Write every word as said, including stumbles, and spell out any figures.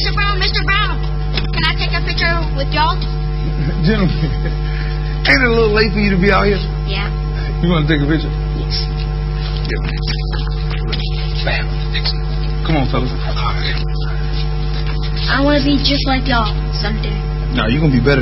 Mister Brown, Mister Brown, can I take a picture with y'all? Gentlemen, ain't it a little late for you to be out here? Yeah. You want to take a picture? Yes. Yeah. Bam. Come on, fellas. I want to be just like y'all someday. No, you're going to be better.